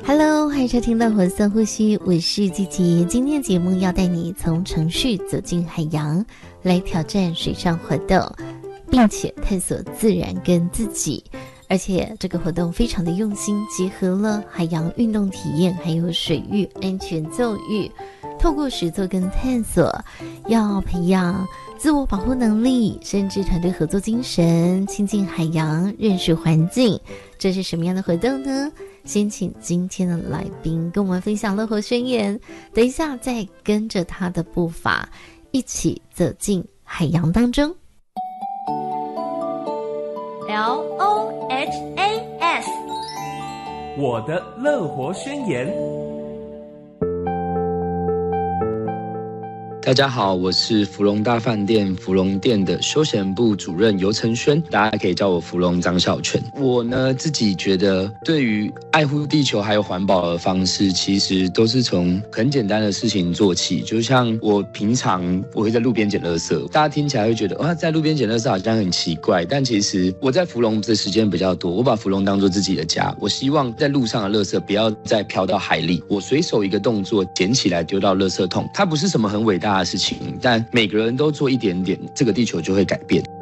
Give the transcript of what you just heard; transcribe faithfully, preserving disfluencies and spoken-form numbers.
Hello， 欢迎收听到活色呼吸，我是季杰。今天节目要带你从城市走进海洋，来挑战水上活动，并且探索自然跟自己。而且这个活动非常的用心，结合了海洋运动体验，还有水域安全教育。透过实作跟探索，要培养自我保护能力，甚至团队合作精神，亲近海洋，认识环境。这是什么样的活动呢？先请今天的来宾跟我们分享乐活宣言，等一下再跟着他的步伐一起走进海洋当中。 L O H A S 我的乐活宣言。 大家好，我是福隆大饭店福隆店的休闲部主任游承轩，大家可以叫我福隆张小泉。我呢自己觉得，对于爱护地球还有环保的方式，其实都是从很简单的事情做起。就像我平常我会在路边捡垃圾，大家听起来会觉得哇，在路边捡垃圾好像很奇怪，但其实我在福隆的时间比较多，我把福隆当作自己的家。我希望在路上的垃圾不要再飘到海里，我随手一个动作捡起来丢到垃圾桶，它不是什么很伟大的事情，但每个人都做一点点，这个地球就会改变。